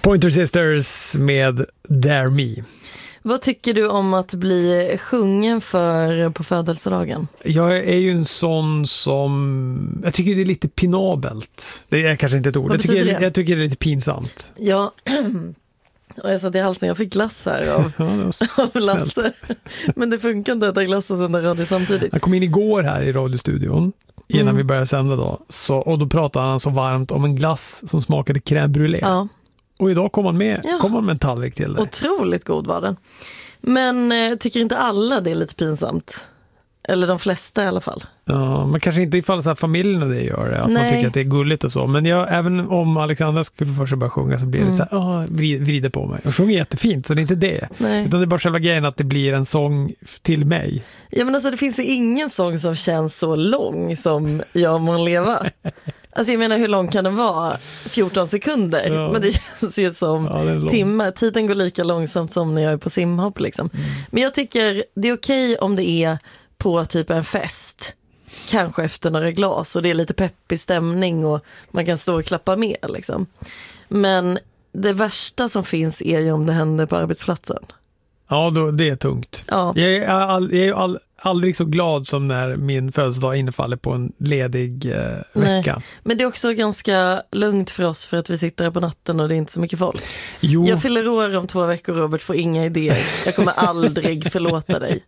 Pointer Sisters med Dare Me. Vad tycker du om att bli sjungen för på födelsedagen? Jag är ju en sån som... Jag tycker det är lite pinabelt. Det är kanske inte ett ord. Jag tycker det är lite pinsamt. Ja, och jag satt i halsen. Jag fick glass här av Lasse. Men det funkar inte att äta glass och sända radio samtidigt. Han kom in igår här i radiostudion innan vi började sända då. Och då pratade han så varmt om en glass som smakade crème brûlée. Ja. Och idag kom han med en tallrik till det. Otroligt god var den. Men tycker inte alla det är lite pinsamt? Eller de flesta i alla fall. Ja, men kanske inte ifall så här familjen och det gör det. Att man tycker att det är gulligt och så. Men även om Alexandra skulle först börja sjunga så blir det lite så här, vrider på mig. Och sjunger jättefint, så det är inte det. Nej. Utan det är bara själva grejen att det blir en sång till mig. Ja, men alltså det finns ju ingen sång som känns så lång som Jag må leva. Alltså jag menar, hur lång kan den vara? 14 sekunder. Ja. Men det känns ju som timmar. Tiden går lika långsamt som när jag är på simhopp liksom. Men jag tycker det är okej om det är på typ en fest. Kanske efter några glas och det är lite peppig stämning och man kan stå och klappa med liksom. Men det värsta som finns är ju om det händer på arbetsplatsen. Ja, det är tungt. Ja. Jag är aldrig så glad som när min födelsedag infaller på en ledig vecka. Men det är också ganska lugnt för oss för att vi sitter här på natten och det är inte så mycket folk. Jo. Jag fyller år om 2 veckor, Robert, får inga idéer. Jag kommer aldrig förlåta dig.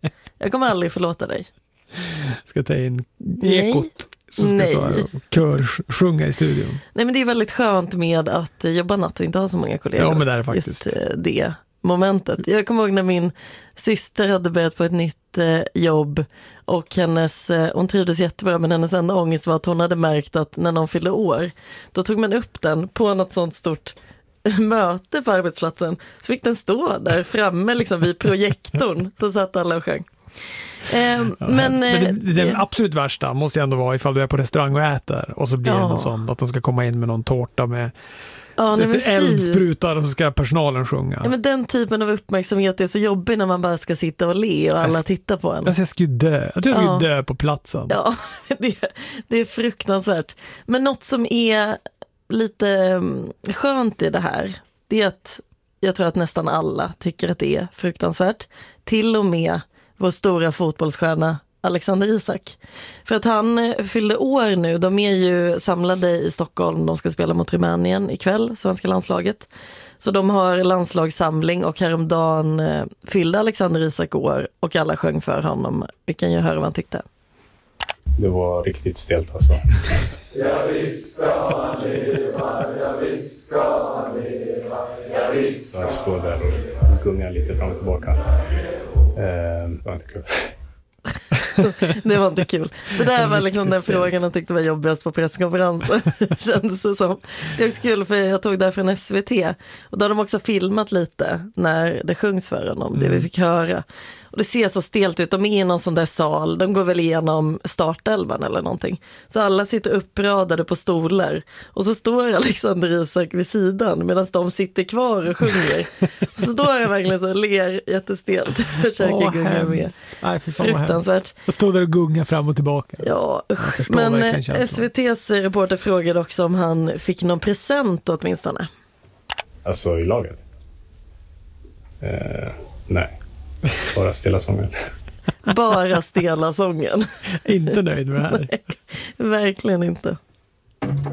Ska ta in ekot som ska stå här och körsjunga i studion. Nej, men det är väldigt skönt med att jobba natt och inte ha så många kollegor. Ja, men det är faktiskt. Just det momentet. Jag kommer ihåg när min syster hade börjat på ett nytt jobb och hon trivdes jättebra, men hennes enda ångest var att hon hade märkt att när någon fyllde år, då tog man upp den på något sånt stort möte på arbetsplatsen, så fick den stå där framme liksom vid projektorn, så satt alla och sjöng. Men det absolut värsta måste ändå vara ifall du är på restaurang och äter och så blir det någon sån att de ska komma in med någon tårta med eldsprutar och så ska personalen sjunga. Ja, men den typen av uppmärksamhet är så jobbig när man bara ska sitta och le och alla tittar på en. Jag skulle dö. Jag tror jag skulle dö på platsen. Ja, det är fruktansvärt. Men något som är lite skönt i det här, det är att jag tror att nästan alla tycker att det är fruktansvärt. Till och med vår stora fotbollsstjärna Alexander Isak. För att han fyllde år nu. De är ju samlade i Stockholm. De ska spela mot Rumänien ikväll, svenska landslaget. Så de har landslagssamling och häromdagen fyllde Alexander Isak år och alla sjöng för honom. Vi kan ju höra vad han tyckte. Det var riktigt stelt alltså. Ja, visst ska han leva, ja, visst ska han leva, ja, visst ska han leva. Att stå där och gunga lite fram och tillbaka. Det var inte kul. Det var inte kul. Det där var liksom den frågan jag tyckte var jobbigast på presskonferensen. Kändes det som. Det är också kul för jag tog där från SVT. Och då har de också filmat lite när det sjungs för honom. Det vi fick höra. Och det ser så stelt ut. De är i någon sån där sal. De går väl igenom startelvan eller någonting. Så alla sitter uppradade på stolar. Och så står Alexander Isak vid sidan medan de sitter kvar och sjunger. Så står jag verkligen så och ler jättestelt. Försöker gunga med. Fruktansvärt. Jag står där och gungar fram och tillbaka. Ja, men SVT:s reporter frågade också om han fick någon present åtminstone. Alltså i laget? Nej. Bara stela sången. Bara stela sången. Inte nöjd med det här. Nej, verkligen inte.